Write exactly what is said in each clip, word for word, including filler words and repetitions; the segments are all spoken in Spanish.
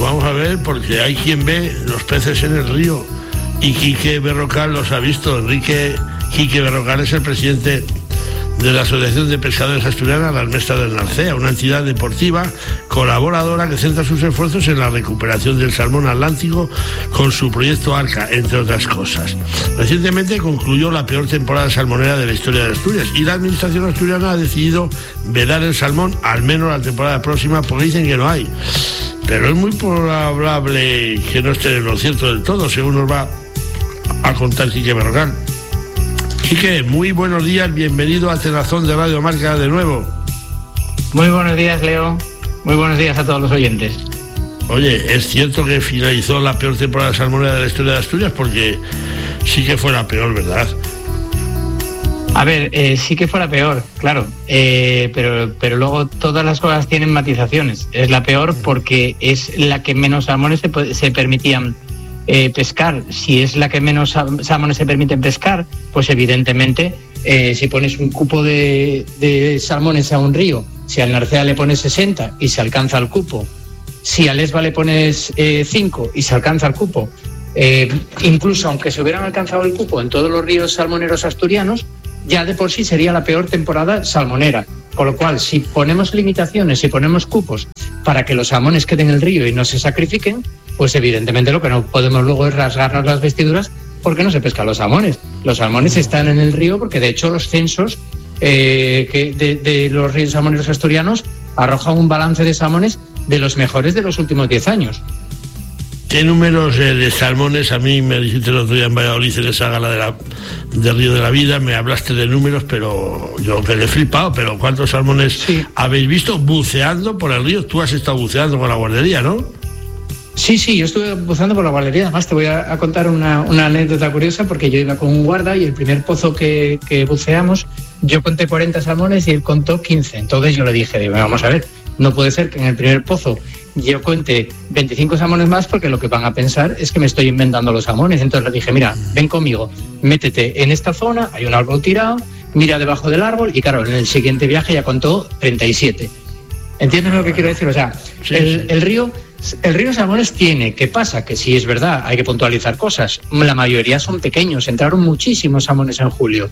vamos a ver, porque hay quien ve los peces en el río y Quique Berrocal los ha visto. Enrique Quique Berrocal es el presidente de la Asociación de Pescadores Asturiana Las Mestas del Narcea, una entidad deportiva colaboradora que centra sus esfuerzos en la recuperación del salmón atlántico con su proyecto Arca, entre otras cosas. Recientemente concluyó la peor temporada salmonera de la historia de Asturias y la administración asturiana ha decidido vedar el salmón al menos la temporada próxima porque dicen que no hay. Pero es muy probable que no esté en lo cierto del todo, según nos va a contar Quique Berrocal. Quique, muy buenos días, bienvenido a Tenazón de Radio Marca de nuevo. Muy buenos días, Leo. Muy buenos días a todos los oyentes. Oye, es cierto que finalizó la peor temporada salmonera de la historia de Asturias, porque sí que fue la peor, ¿verdad? A ver, eh, sí que fue la peor, claro, eh, pero, pero luego todas las cosas tienen matizaciones. Es la peor porque es la que menos salmones se, se permitían Eh, pescar. Si es la que menos salmones se permiten pescar, pues evidentemente eh, si pones un cupo de, de salmones a un río, si al Narcea le pones sesenta y se alcanza el cupo, si al Esba le pones cinco y se alcanza el cupo, eh, incluso aunque se hubieran alcanzado el cupo en todos los ríos salmoneros asturianos, ya de por sí sería la peor temporada salmonera. Con lo cual, si ponemos limitaciones, si ponemos cupos para que los salmones queden en el río y no se sacrifiquen, pues evidentemente lo que no podemos luego es rasgarnos las vestiduras porque no se pescan los salmones. Los salmones están en el río porque de hecho los censos eh, que de, de los ríos salmoneros asturianos arrojan un balance de salmones de los mejores de los últimos diez años. ¿Qué números eh, de salmones? A mí me dijiste el otro día en Valladolid, en esa gala de la, del Río de la Vida, me hablaste de números, pero yo quedé flipado. Pero ¿cuántos salmones sí habéis visto buceando por el río? Tú has estado buceando con la guardería, ¿no? Sí, sí, yo estuve buceando por la guardería. Además te voy a, a contar una, una anécdota curiosa, porque yo iba con un guarda y el primer pozo que, que buceamos, yo conté cuarenta salmones y él contó quince. Entonces yo le dije, digo, vamos a ver, no puede ser que en el primer pozo yo cuente veinticinco salmones más, porque lo que van a pensar es que me estoy inventando los salmones. Entonces le dije, mira, ven conmigo, métete en esta zona, hay un árbol tirado, mira debajo del árbol, y claro, en el siguiente viaje ya contó treinta y siete. ¿Entiendes lo que quiero decir? O sea, sí, el, sí. el río el río Salmones tiene, ¿qué pasa? Que sí es verdad, hay que puntualizar cosas. La mayoría son pequeños, entraron muchísimos salmones en julio.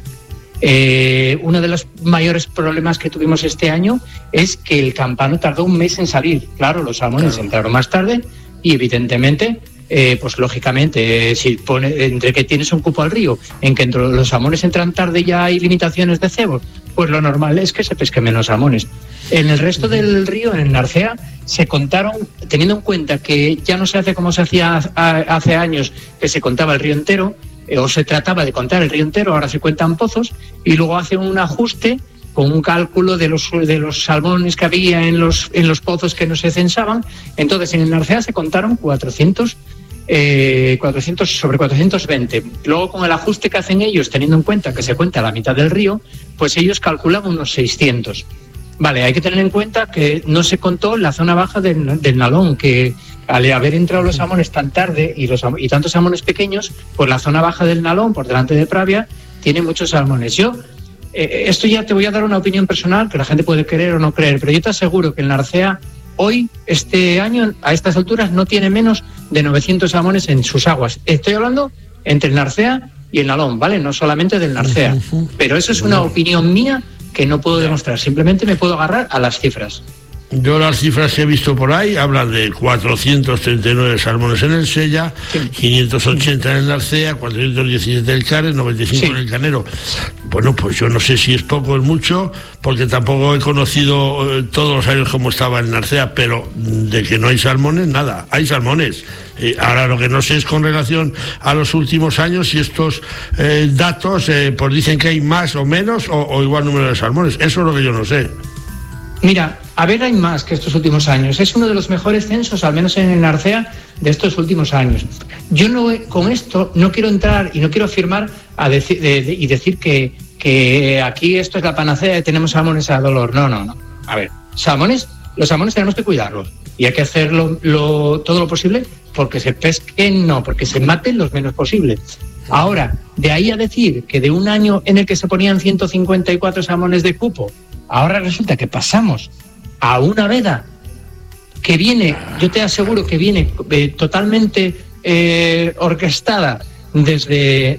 Eh, uno de los mayores problemas que tuvimos este año es que el campano tardó un mes en salir. Claro, los salmones claro. entraron más tarde y evidentemente, eh, pues lógicamente, eh, si pone, entre que tienes un cupo al río, en que entre los salmones entran tarde y ya hay limitaciones de cebos, pues lo normal es que se pesque menos salmones. En el resto del río, en el Narcea, se contaron, teniendo en cuenta que ya no se hace como se hacía hace años, que se contaba el río entero, eh, o se trataba de contar el río entero, ahora se cuentan pozos, y luego hacen un ajuste con un cálculo de los, de los salmones que había en los, en los pozos que no se censaban. Entonces, en el Narcea se contaron cuatrocientos, eh, cuatrocientos sobre cuatrocientos veinte. Luego, con el ajuste que hacen ellos, teniendo en cuenta que se cuenta la mitad del río, pues ellos calculan unos seiscientos. Vale, hay que tener en cuenta que no se contó la zona baja del, del Nalón, que al haber entrado los salmones tan tarde y, los, y tantos salmones pequeños, pues la zona baja del Nalón, por delante de Pravia, tiene muchos salmones. Yo, eh, esto ya te voy a dar una opinión personal, que la gente puede creer o no creer, pero yo te aseguro que el Narcea hoy, este año, a estas alturas, no tiene menos de novecientos salmones en sus aguas. Estoy hablando entre el Narcea y el Nalón, ¿vale? No solamente del Narcea. Pero eso es una opinión mía que no puedo demostrar, simplemente me puedo agarrar a las cifras. Yo las cifras que he visto por ahí hablan de cuatrocientos treinta y nueve salmones en el Sella, sí. quinientos ochenta en el Narcea, cuatrocientos diecisiete en el Cares, noventa y cinco sí. en el Canero. Bueno, pues yo no sé si es poco o es mucho, porque tampoco he conocido eh, todos los años cómo estaba el Narcea, pero de que no hay salmones, nada, hay salmones. Eh, ahora lo que no sé es con relación a los últimos años si estos eh, datos eh, pues dicen que hay más o menos o, o igual número de salmones. Eso es lo que yo no sé. Mira, a ver, hay más que estos últimos años. Es uno de los mejores censos, al menos en el Narcea, de estos últimos años. Yo no, con esto no quiero entrar y no quiero afirmar a decir, de, de, y decir que, que aquí esto es la panacea y tenemos salmones a dolor. No, no, no. A ver, salmones, los salmones tenemos que cuidarlos y hay que hacer lo, lo, todo lo posible porque se pesquen, no, porque se maten los menos posible. Ahora, de ahí a decir que de un año en el que se ponían ciento cincuenta y cuatro salmones de cupo, ahora resulta que pasamos a una veda que viene, yo te aseguro que viene eh, totalmente eh, orquestada desde,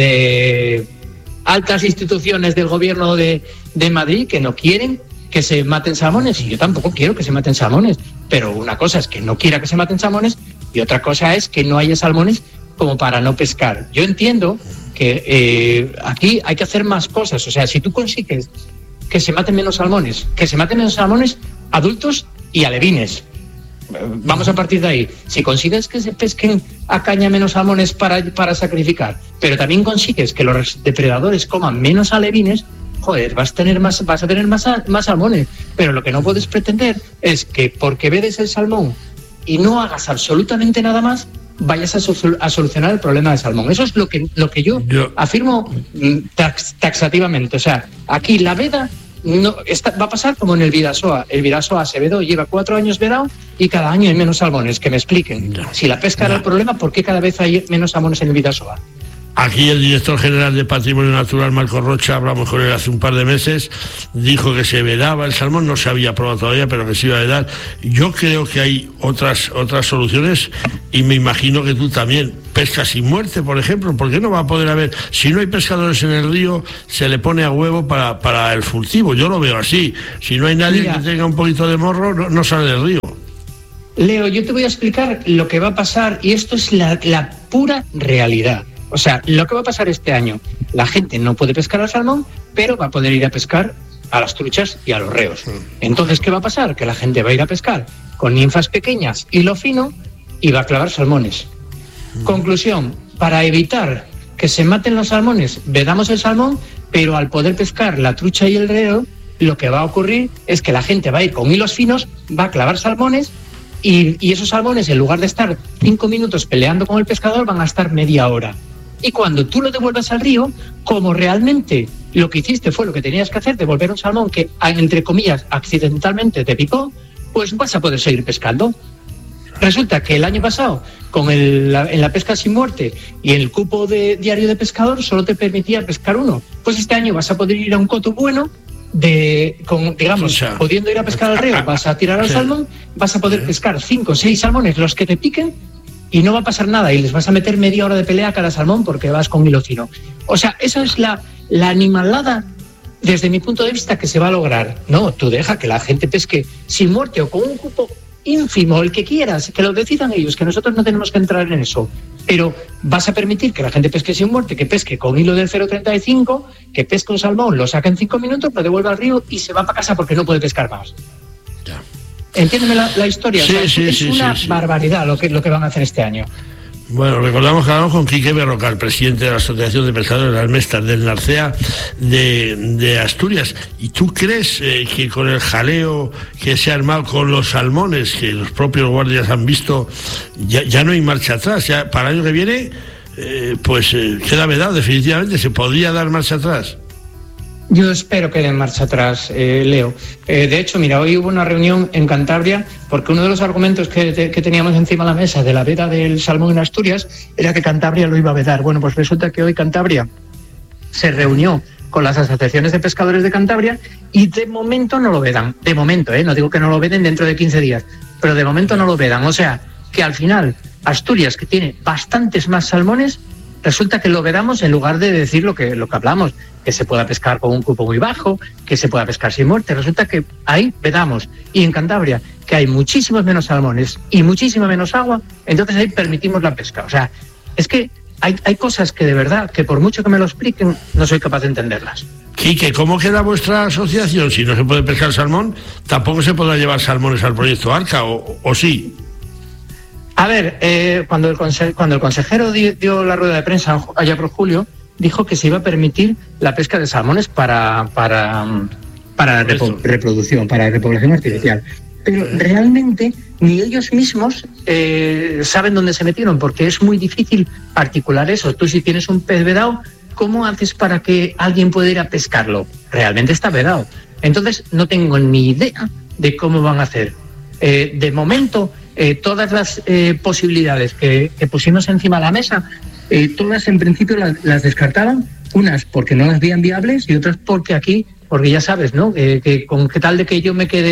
desde altas instituciones del gobierno de, de Madrid, que no quieren que se maten salmones, y yo tampoco quiero que se maten salmones, pero una cosa es que no quiera que se maten salmones y otra cosa es que no haya salmones como para no pescar. Yo entiendo que eh, aquí hay que hacer más cosas, o sea, si tú consigues que se maten menos salmones, que se maten menos salmones adultos y alevines, vamos a partir de ahí. Si consigues que se pesquen a caña menos salmones para, para sacrificar, pero también consigues que los depredadores coman menos alevines, joder, vas a tener más, vas a tener más, más salmones. Pero lo que no puedes pretender es que porque vedes el salmón y no hagas absolutamente nada más, vayas a, so- a solucionar el problema del salmón. Eso es lo que, lo que yo, yo... afirmo tax- taxativamente. O sea, aquí la veda no, está, va a pasar como en el Vidasoa. El Vidasoa se vedó, lleva cuatro años vedado y cada año hay menos salmones. Que me expliquen. No. Si la pesca no. era el problema, ¿por qué cada vez hay menos salmones en el Vidasoa? Aquí el director general de Patrimonio Natural, Marco Rocha, hablamos con él hace un par de meses, dijo que se vedaba el salmón, no se había probado todavía, pero que se iba a vedar. Yo creo que hay otras otras soluciones y me imagino que tú también. Pesca sin muerte, por ejemplo, ¿por qué no va a poder haber? Si no hay pescadores en el río, se le pone a huevo para, para el furtivo. Yo lo veo así. Si no hay nadie Mira, que tenga un poquito de morro, no, no sale del río. Leo, yo te voy a explicar lo que va a pasar y esto es la, la pura realidad. O sea, lo que va a pasar este año, la gente no puede pescar al salmón, pero va a poder ir a pescar a las truchas y a los reos. Entonces, ¿qué va a pasar? Que la gente va a ir a pescar con ninfas pequeñas y lo fino y va a clavar salmones. Conclusión, para evitar que se maten los salmones, vedamos el salmón, pero al poder pescar la trucha y el reo, lo que va a ocurrir es que la gente va a ir con hilos finos, va a clavar salmones y, y esos salmones, en lugar de estar cinco minutos peleando con el pescador, van a estar media hora. Y cuando tú lo devuelvas al río, como realmente lo que hiciste fue lo que tenías que hacer, devolver un salmón que, entre comillas, accidentalmente te picó, pues vas a poder seguir pescando. Resulta que el año pasado, con el, la, en la pesca sin muerte y el cupo de diario de pescador, solo te permitía pescar uno. Pues este año vas a poder ir a un coto bueno, de, con, digamos, o sea, pudiendo ir a pescar al río, vas a tirar al sí. salmón, vas a poder pescar cinco o seis salmones, los que te piquen, y no va a pasar nada, y les vas a meter media hora de pelea a cada salmón porque vas con hilo fino. O sea, esa es la, la animalada, desde mi punto de vista, que se va a lograr. No, tú deja que la gente pesque sin muerte o con un cupo ínfimo, el que quieras, que lo decidan ellos, que nosotros no tenemos que entrar en eso. Pero vas a permitir que la gente pesque sin muerte, que pesque con hilo del cero treinta y cinco, que pesque un salmón, lo saca en cinco minutos, lo devuelve al río y se va para casa porque no puede pescar más. Ya. Entiéndeme la, la historia. Sí, o sea, sí, es sí, una sí, sí. barbaridad lo que, lo que van a hacer este año. Bueno, recordamos que hablamos con Quique Berrocal, presidente de la Asociación de Pescadores de las Mestas del Narcea de, de Asturias. ¿Y tú crees eh, que con el jaleo que se ha armado con los salmones, que los propios guardias han visto, ya, ya no hay marcha atrás? Ya para el año que viene, eh, pues eh, queda vedado definitivamente. ¿Se podría dar marcha atrás? Yo espero que den marcha atrás, eh, Leo. Eh, de hecho, mira, hoy hubo una reunión en Cantabria porque uno de los argumentos que, te, que teníamos encima de la mesa de la veda del salmón en Asturias era que Cantabria lo iba a vedar. Bueno, pues resulta que hoy Cantabria se reunió con las asociaciones de pescadores de Cantabria y de momento no lo vedan. De momento, ¿eh? No digo que no lo veden dentro de quince días, pero de momento no lo vedan. O sea, que al final Asturias, que tiene bastantes más salmones, resulta que lo vedamos en lugar de decir lo que, lo que hablamos, que se pueda pescar con un cupo muy bajo, que se pueda pescar sin muerte. Resulta que ahí vedamos. Y en Cantabria, que hay muchísimos menos salmones y muchísima menos agua, entonces ahí permitimos la pesca. O sea, es que hay, hay cosas que de verdad, que por mucho que me lo expliquen, no soy capaz de entenderlas. Quique, ¿cómo queda vuestra asociación? Si no se puede pescar salmón, tampoco se podrá llevar salmones al proyecto Arca, o, o sí. A ver, eh, cuando, el conse- cuando el consejero di- dio la rueda de prensa allá por julio, dijo que se iba a permitir la pesca de salmones para, para, para repo- reproducción, para repoblación artificial. Pero realmente ni ellos mismos eh, saben dónde se metieron, porque es muy difícil articular eso. Tú, si tienes un pez vedado, ¿cómo haces para que alguien pueda ir a pescarlo? Realmente está vedado. Entonces no tengo ni idea de cómo van a hacer. Eh, de momento, eh, todas las eh, posibilidades que, que pusimos encima de la mesa, eh, todas en principio las, las descartaban, unas porque no las veían viables y otras porque aquí, porque ya sabes, ¿no? Eh, que con qué tal de que yo me quede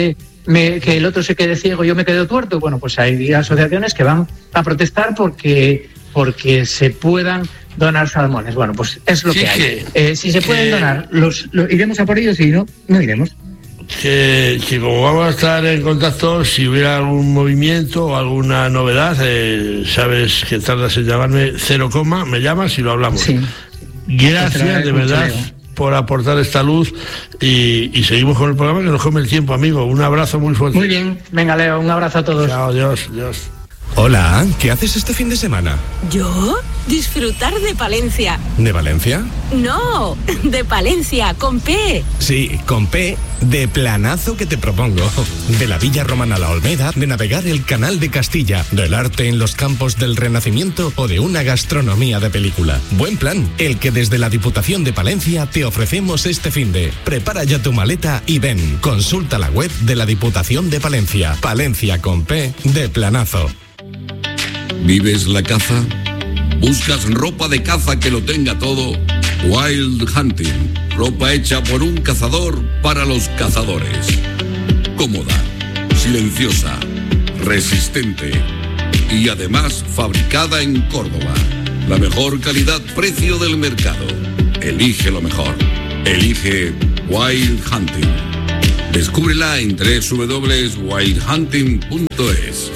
me, que el otro se quede ciego, yo me quedo tuerto. Bueno, pues hay asociaciones que van a protestar porque, porque se puedan donar salmones. Bueno, pues es lo sí, que hay. Que, eh, si se pueden que, donar, los, los iremos a por ellos, y si no, no iremos. Que, que como vamos a estar en contacto, si hubiera algún movimiento o alguna novedad, eh, sabes que tardas en llamarme, cero coma, me llamas y lo hablamos. Sí. Gracias, de verdad, por aportar esta luz y, y seguimos con el programa que nos come el tiempo, amigo. Un abrazo muy fuerte. Muy bien, venga, Leo, un abrazo a todos. Chao, adiós, adiós. Hola, ¿qué haces este fin de semana? ¿Yo? Disfrutar de Palencia. ¿De Valencia? No, de Palencia, con P. Sí, con P, de planazo que te propongo. De la Villa Romana a la Olmeda, de navegar el Canal de Castilla, del arte en los campos del Renacimiento o de una gastronomía de película. Buen plan, el que desde la Diputación de Palencia te ofrecemos este finde. Prepara ya tu maleta y ven. Consulta la web de la Diputación de Palencia. Palencia con P, de planazo. ¿Vives la caza? ¿Buscas ropa de caza que lo tenga todo? Wild Hunting, ropa hecha por un cazador para los cazadores. Cómoda, silenciosa, resistente y además fabricada en Córdoba. La mejor calidad-precio del mercado. Elige lo mejor. Elige Wild Hunting. Descúbrela en doble u doble u doble u punto wild hunting punto es.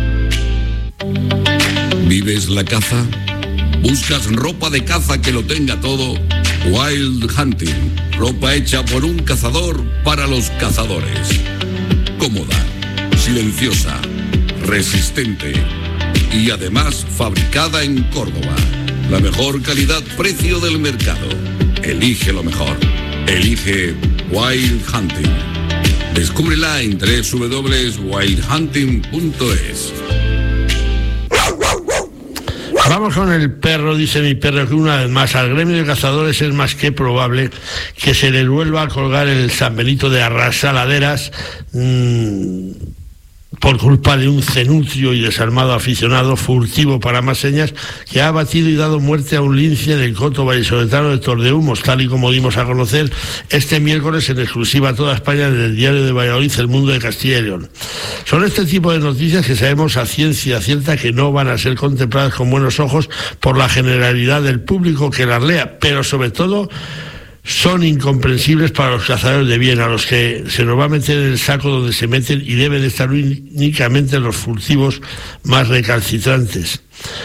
¿Vives la caza? ¿Buscas ropa de caza que lo tenga todo? Wild Hunting, ropa hecha por un cazador para los cazadores. Cómoda, silenciosa, resistente y además fabricada en Córdoba. La mejor calidad-precio del mercado. Elige lo mejor. Elige Wild Hunting. Descúbrela en doble u doble u doble u punto wild hunting punto es. Vamos con el perro, dice mi perro, que una vez más al gremio de cazadores es más que probable que se les vuelva a colgar el San Benito de Arrasaladeras mmm, por culpa de un cenutrio y desarmado aficionado furtivo para más señas que ha abatido y dado muerte a un lince del coto vallisoletano de Tordehumos, tal y como dimos a conocer este miércoles en exclusiva a toda España en el diario de Valladolid, El Mundo de Castilla y León. Son este tipo de noticias que sabemos a ciencia cierta que no van a ser contempladas con buenos ojos por la generalidad del público que las lea, pero sobre todo son incomprensibles para los cazadores de bien, a los que se nos va a meter en el saco donde se meten y deben estar únicamente los furtivos más recalcitrantes.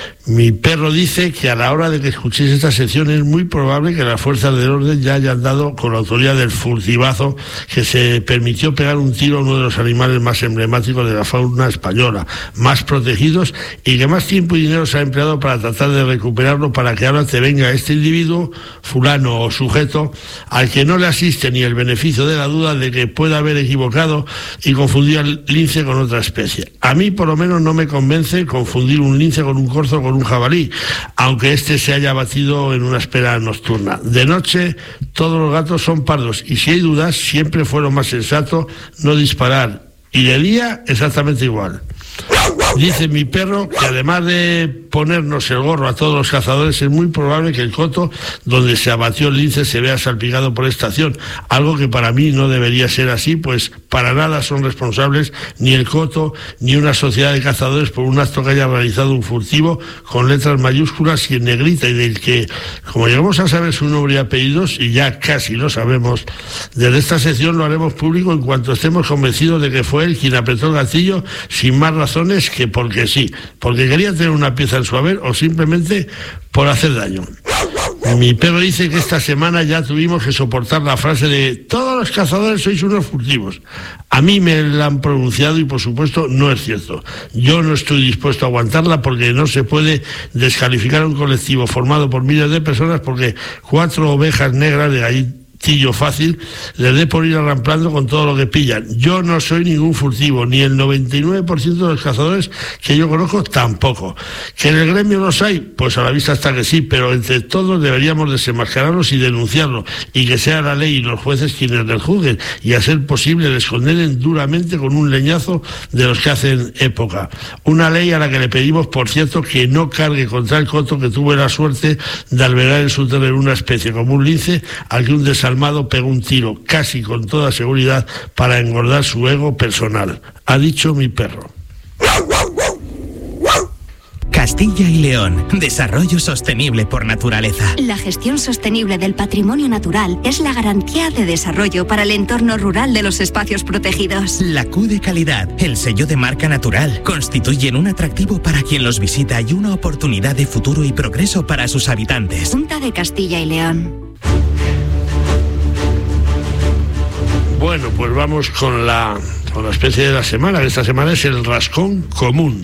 Mi perro dice que a la hora de que escuchéis esta sección es muy probable que las fuerzas del orden ya hayan dado con la autoría del furtivazo que se permitió pegar un tiro a uno de los animales más emblemáticos de la fauna española, más protegidos y que más tiempo y dinero se ha empleado para tratar de recuperarlo, para que ahora te venga este individuo, fulano o sujeto, al que no le asiste ni el beneficio de la duda de que pueda haber equivocado y confundir al lince con otra especie. A mí por lo menos no me convence confundir un lince con un corzo con un jabalí, aunque este se haya batido en una espera nocturna. De noche todos los gatos son pardos y si hay dudas siempre fue lo más sensato no disparar, y de día exactamente igual. Dice mi perro que además de ponernos el gorro a todos los cazadores, es muy probable que el coto donde se abatió el lince se vea salpicado por esta acción, algo que para mí no debería ser así, pues para nada son responsables ni el coto ni una sociedad de cazadores por un acto que haya realizado un furtivo con letras mayúsculas y en negrita, y del que, como llegamos a saber su nombre y apellidos, y ya casi lo sabemos, desde esta sección lo haremos público en cuanto estemos convencidos de que fue él quien apretó el gatillo sin más razones que porque sí, porque quería tener una pieza en su haber o simplemente por hacer daño. Mi perro dice que esta semana ya tuvimos que soportar la frase de todos los cazadores sois unos furtivos. A mí me la han pronunciado y por supuesto no es cierto. Yo no estoy dispuesto a aguantarla, porque no se puede descalificar a un colectivo formado por miles de personas porque cuatro ovejas negras de ahí tillo fácil les dé por ir arramplando con todo lo que pillan. Yo no soy ningún furtivo, ni el noventa y nueve por ciento de los cazadores que yo conozco tampoco. ¿Que en el gremio los hay? Pues a la vista está que sí, pero entre todos deberíamos desenmascararlos y denunciarlo, y que sea la ley y los jueces quienes les juzguen, y a ser posible les condenen duramente con un leñazo de los que hacen época. Una ley a la que le pedimos, por cierto, que no cargue contra el coto que tuvo la suerte de albergar en su terreno una especie como un lince al que un desarrollo desalmado pegó un tiro, casi con toda seguridad, para engordar su ego personal. Ha dicho mi perro. Castilla y León, desarrollo sostenible por naturaleza. La gestión sostenible del patrimonio natural es la garantía de desarrollo para el entorno rural de los espacios protegidos. La Q de calidad, el sello de marca natural, constituyen un atractivo para quien los visita y una oportunidad de futuro y progreso para sus habitantes. Junta de Castilla y León. Bueno, pues vamos con la, con la especie de la semana. Esta semana es el rascón común.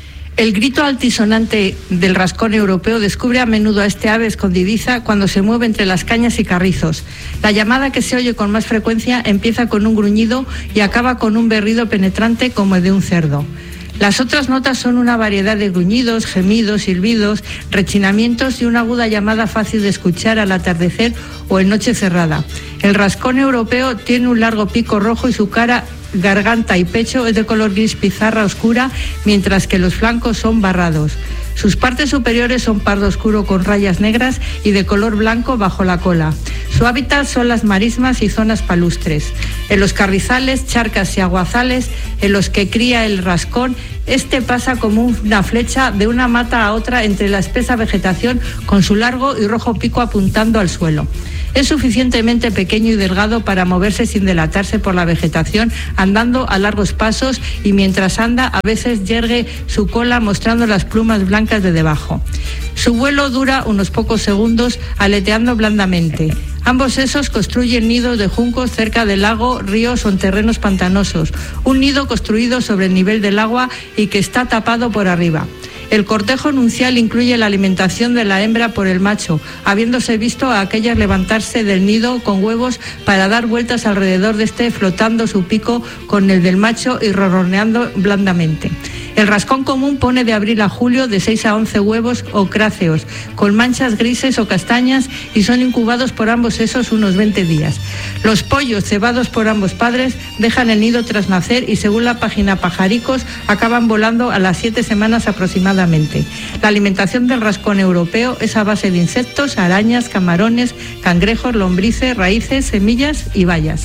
El grito altisonante del rascón europeo descubre a menudo a este ave escondidiza cuando se mueve entre las cañas y carrizos. La llamada, que se oye con más frecuencia, empieza con un gruñido y acaba con un berrido penetrante como el de un cerdo. Las otras notas son una variedad de gruñidos, gemidos, silbidos, rechinamientos y una aguda llamada fácil de escuchar al atardecer o en noche cerrada. El rascón europeo tiene un largo pico rojo y su cara, garganta y pecho es de color gris pizarra oscura, mientras que los flancos son barrados. Sus partes superiores son pardo oscuro con rayas negras y de color blanco bajo la cola. Su hábitat son las marismas y zonas palustres. En los carrizales, charcas y aguazales en los que cría el rascón, este pasa como una flecha de una mata a otra entre la espesa vegetación, con su largo y rojo pico apuntando al suelo. Es suficientemente pequeño y delgado para moverse sin delatarse por la vegetación, andando a largos pasos, y mientras anda a veces yergue su cola mostrando las plumas blancas de debajo. Su vuelo dura unos pocos segundos, aleteando blandamente. Ambos sexos construyen nidos de juncos cerca del lago, ríos o en terrenos pantanosos. Un nido construido sobre el nivel del agua y que está tapado por arriba. El cortejo nupcial incluye la alimentación de la hembra por el macho, habiéndose visto a aquellas levantarse del nido con huevos para dar vueltas alrededor de este, flotando su pico con el del macho y ronroneando blandamente. El rascón común pone de abril a julio de seis a once huevos o cráceos, con manchas grises o castañas, y son incubados por ambos sexos unos veinte días. Los pollos, cebados por ambos padres, dejan el nido tras nacer y, según la página Pajaricos, acaban volando a las siete semanas aproximadamente. La alimentación del rascón europeo es a base de insectos, arañas, camarones, cangrejos, lombrices, raíces, semillas y bayas.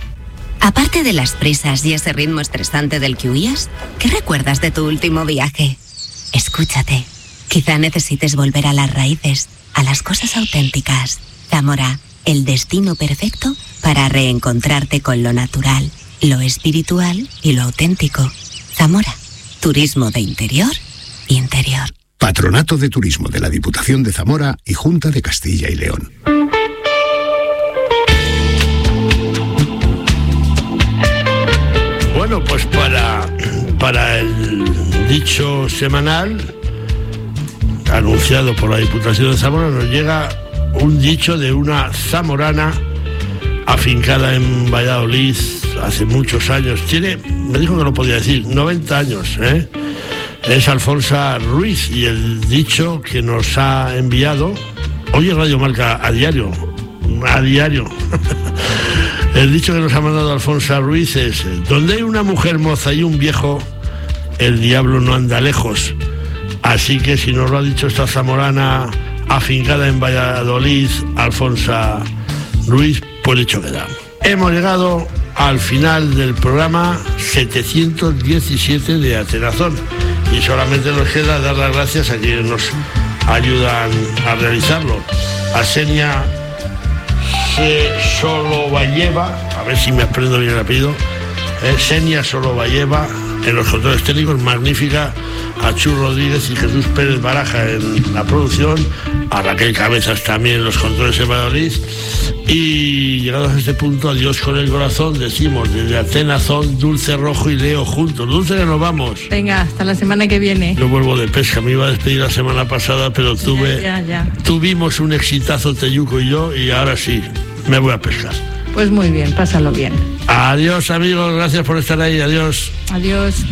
Aparte de las prisas y ese ritmo estresante del que huías, ¿qué recuerdas de tu último viaje? Escúchate. Quizá necesites volver a las raíces, a las cosas auténticas. Zamora, el destino perfecto para reencontrarte con lo natural, lo espiritual y lo auténtico. Zamora, turismo de interior y interior. Patronato de Turismo de la Diputación de Zamora y Junta de Castilla y León. Bueno, pues para, para el dicho semanal anunciado por la Diputación de Zamora nos llega un dicho de una zamorana afincada en Valladolid hace muchos años. Tiene, me dijo que no podía decir, noventa años, ¿eh? Es Alfonsa Ruiz, y el dicho que nos ha enviado, oye Radio Marca a diario, a diario. El dicho que nos ha mandado Alfonsa Ruiz es: donde hay una mujer moza y un viejo, el diablo no anda lejos. Así que si nos lo ha dicho esta zamorana afincada en Valladolid, Alfonsa Ruiz, pues dicho queda. Hemos llegado al final del programa setecientos diecisiete de Atenazón, y solamente nos queda dar las gracias a quienes nos ayudan a realizarlo. A Senia Solobayeva, a ver si me aprendo bien el apellido, eh, Senia Solobayeva en los controles técnicos, magnífica, a Chu Rodríguez y Jesús Pérez Baraja en la producción, a Raquel Cabezas también en los controles de Valladolid. Y llegados a este punto, adiós con el corazón, decimos desde Atenazón, Dulce Rojo y Leo juntos. Dulce, que nos vamos. Venga, hasta la semana que viene. Yo vuelvo de pesca, me iba a despedir la semana pasada, pero tuve ya, ya, ya. tuvimos un exitazo Teyuco y yo, y ahora sí, me voy a pescar. Pues muy bien, pásalo bien. Adiós amigos, gracias por estar ahí, adiós. Adiós.